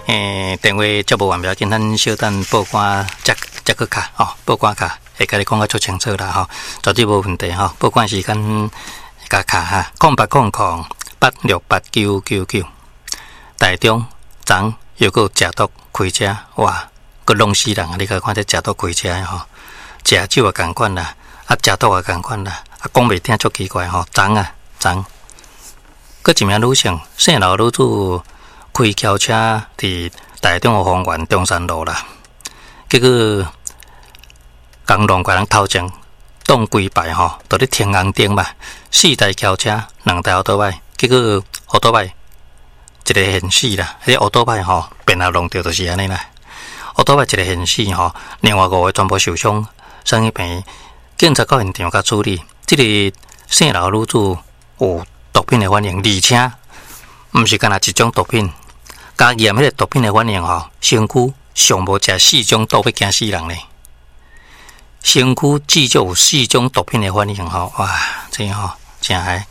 电话接无完不要紧，咱小等报关接去卡哦，报关卡会甲你讲个足清楚啦吼，绝对无问题吼。报关时间加卡哈，0800868999。台中昨又个食毒开车，哇，个弄死人啊！你甲看这食毒开车吼，食酒也共款啦，啊食毒也共款啦，啊讲袂听足奇怪吼，昨，佮一名女性姓刘女子开轿车伫台中丰原中山路啦，结果共弄怪人头前挡规排吼，伫咧停红灯嘛，4台轿车，2台奥多摆，结果奥多摆一个现死啦，迄奥多摆吼，变啊弄着就是安尼啦，奥多摆一个现死吼，另外5个全部受伤，送去病，警察到现场甲处理，即个姓刘女子有毒品的反应，而且毋是干那一种毒品，加验迄个毒品的反应吼，身躯上无食4种毒要惊死人呢。身躯至少有4种毒品的反应吼，哇，这吼真害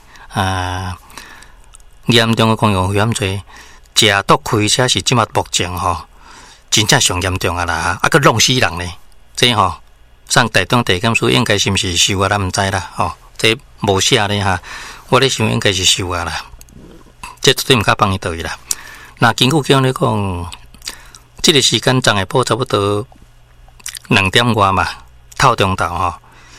严重的公用危险罪，食毒开车是即马目前吼真正上严重啊啦，啊，佮弄死人呢，这吼上台中地检署应该是毋是收啊？咱毋知啦，吼，这无写咧哈，我咧想应该是收啊啦，这绝对毋敢放伊倒去啦。那根据讲咧讲，这个时间昨下晡差不多2点外嘛，透中昼吼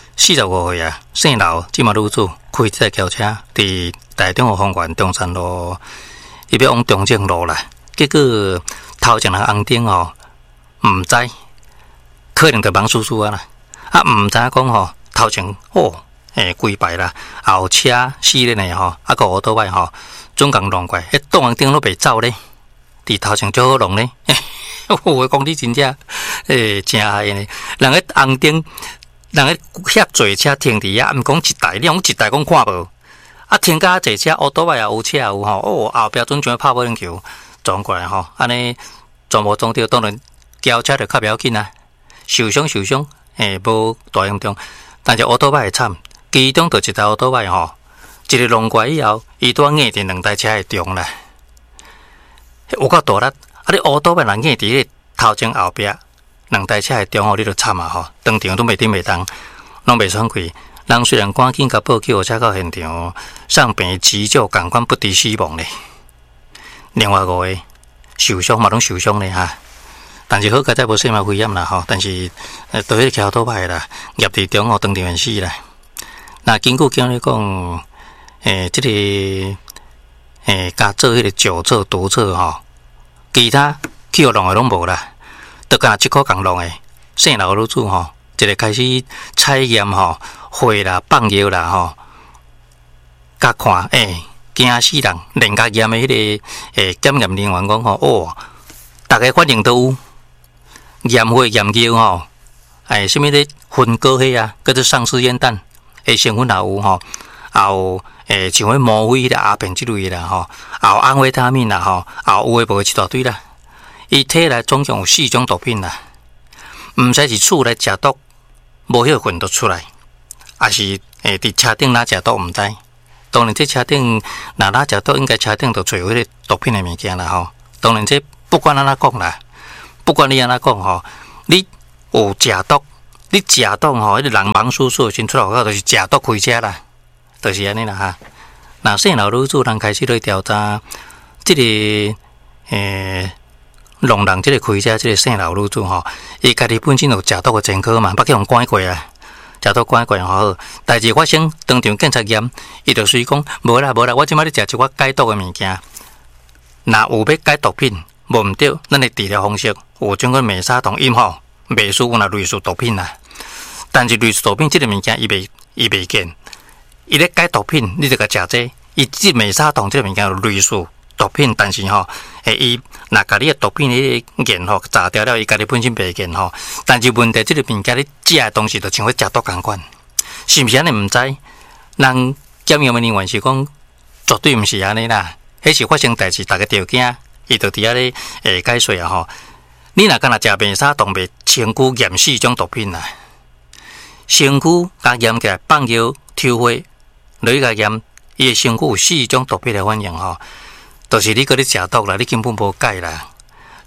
，45岁啊，姓刘，即马女子开这台轿车伫台中丰原中山路，伊要往中正路啦，结果头前人红灯吼，毋知，可能就忙叔叔啊啦，啊毋知讲吼头前规排啦，后车4个呢吼，啊个奥多摆吼，总共弄怪，迄挡红灯都袂走咧，伫头前最好弄咧，我讲你真正真害呢，人个红灯。人个遐侪车停伫遐，毋讲一台，你讲一台讲看无，啊停甲侪车，奥多摆也有车也有吼，后壁准像拍保龄球撞过来吼，安尼撞无撞到，当然轿车就较袂要紧啊，受伤，无大严重，但是奥多摆会惨，其中就一台奥多摆吼，一个弄过以后，伊拄硬伫2台车的中啦，有够大力，啊你奥多摆人硬伫咧头前后壁。2台车的中吼，你就惨啊吼！当场都袂顶袂动，拢袂爽开。人虽然赶紧甲报救护车到现场，送病急救，共款不治死亡咧。另外5个受伤嘛，拢受伤咧哈。但是好佳在无生命危险啦吼，但是倒迄桥倒歹啦，业伫中吼当场会死啦。那根据讲咧讲，即个加做迄个酒测、毒测吼，其他去互弄的拢无啦。就干即个共弄诶，姓刘女子吼，一个开始采验吼，血啦、放药啦吼，甲看惊死人，连甲验诶迄个检验人员讲吼，逐个反应都有，验血验药吼，什么咧分高迄啊，叫做丧尸烟弹，成分也有吼，也有像迄魔鬼迄个鸦片之类啦吼，也有安非他命啦吼，也有诶无一大堆啦。伊体内总共有4种毒品啦，毋知是厝内食毒，无迄个混得出来，还是伫车顶哪食毒毋知。当然，这车顶哪食毒，应该车顶就找有迄个毒品的物件啦吼。当然，这不管安怎讲啦，不管你安怎讲吼，你有食毒，你食毒吼，迄个人忙叔叔先出来口，就是食毒开车啦，就是安尼啦哈。那姓刘女子人开始咧调查，这个弄人即个开车，即个姓刘女子吼，伊家己本身有食毒个前科嘛，捌去互关过啊，食毒关过吼。代志发生，当场警察验，伊就随讲无啦，我即摆咧食一寡解毒个物件，若有要解毒品，无毋对，咱的治疗方式有种个美沙酮饮吼，袂输有类似毒品啦。但是类似毒品即个物件，伊袂见，伊咧解毒品，你就甲食这，伊即美沙酮即个物件有类似毒品，但是吼，伊若甲你的毒品迄个验吼炸掉了，伊家己本身袂验吼。但是问题，即个物件你食的东西，就像迄食毒共款，是毋是安尼？毋知。人检验的人员是讲，绝对毋是安尼啦。迄是发生代志，大家着惊，伊就伫遐咧解说啊吼。你若敢若食面纱冻，袂身躯验4种毒品啦，身躯甲验起来放药、抽血，落去甲验，伊的身躯有4种毒品的反应吼。就是你搁咧食毒啦，你根本无解啦，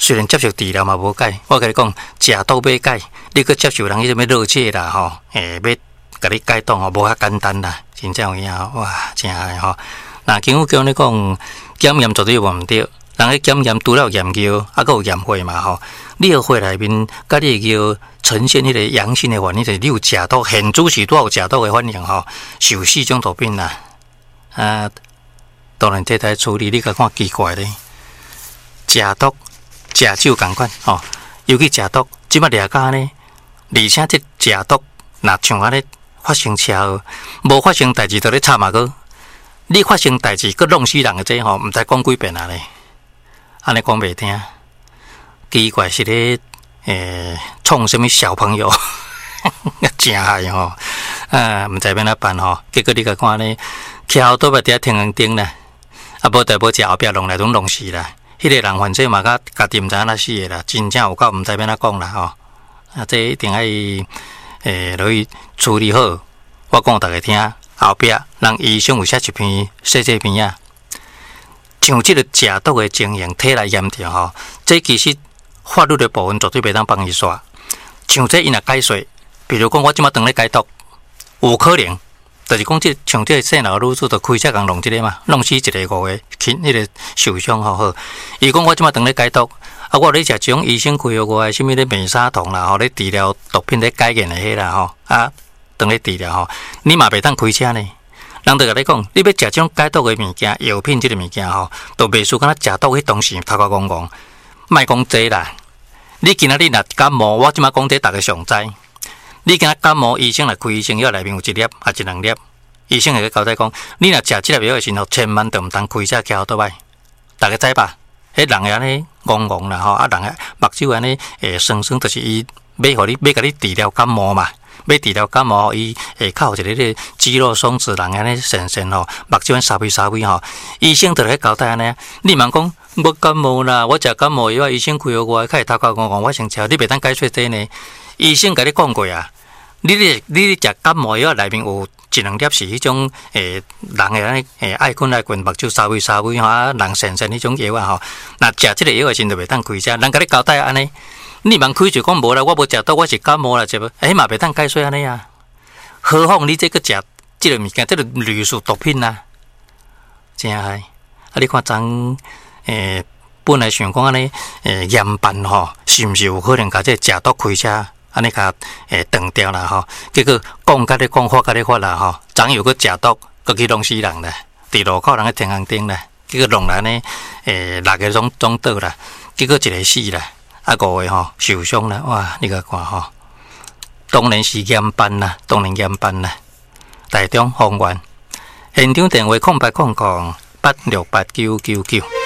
虽然接受治疗嘛无改，我甲你讲，食毒要改，你去接受人迄什么热切啦吼，要甲你改动吼，无遐简单啦，真正有影哇，真害吼。那政府叫你讲检验绝对无毋对，人迄检验除了验尿，还佫有验血嘛吼。你个血内面，甲你个尿呈现迄个阳性的反应，就是你有食毒，现主是拄有食毒的反应吼，受4种毒品啦。当然这台处理你甲看奇怪咧，食毒、食酒共款吼，尤其食毒，即摆掠家呢，而且这食毒，若像安尼发生车祸，无发生代志就咧插马哥。你发生代志，佮弄死人的这吼，毋知讲几遍啊咧，安尼讲袂听，奇怪是咧创什么小朋友，真害吼，毋知要哪办吼，结果你甲看咧，徛倒伫遐天光顶啦，无代无食后壁弄来拢弄死啦，迄个人反正嘛甲家己毋知影哪死的啦，真正有够毋知要哪讲啦吼，这一定爱落去处理好，我讲大家听。后壁人医生有写一篇细细篇啊，像即个食毒的情形，体内严重吼，这其实法律的部分绝对袂当帮伊刷。像这伊若解说，比如讲我即马当咧解毒，有可能，就是讲像这细脑女子就开车共弄即个嘛，弄死一个5个，迄个受伤好。伊讲我即马当咧解毒，我咧食种医生开予我的，什物咧美沙酮啦，吼咧治疗毒品咧改验的迄啦吼当咧治疗吼，你嘛袂当开车呢。人就甲你讲，你要食种解毒的物件，药品即个物件吼，都袂输敢若食毒迄东西头壳戆戆。莫讲这啦，你今仔日若感冒，我即马讲这大家上知。你今仔感冒，医生来开医生药内面有1粒还是2粒，医生会去交代讲，你若食即粒药的时候，千万就毋通开车骑倒摆。大家知吧？迄人会安尼戆戆啦吼，人诶目睭安尼酸酸，就是伊要甲你治疗感冒嘛。要治疗感冒，伊会靠一个肌肉松弛，人安尼神吼，目睭沙微吼。医生就来交代安尼，你问讲我感冒啦，我食感冒药，医生开予我，开头壳戆戆，我先吃，你袂当解说这呢？医生甲你讲过啊，你食感冒药内面有1-2粒是迄种人诶安尼爱困爱困，目睭沙微吼，人神迄种药啊吼。若食即个药诶时，就袂当开车，人甲你交代安尼。你茫开就讲无啦，我无食到，我是感冒啦，是无？嘛袂当解说安尼啊。何况你这个食即个物件，这个类似毒品啊，真害。你看昨本来想讲安尼严办吼，是毋是有可能甲这食毒开车安尼甲断掉啦吼？结果讲甲你讲法甲你法啦吼，昨又去食毒，去去弄死人啦，伫路口人个天空顶啦，结果弄来呢6个中倒啦，结果一个死啦。5个吼受伤啦，哇！你甲看吼，当然是严办啦，台中方圆现场电话0800868999。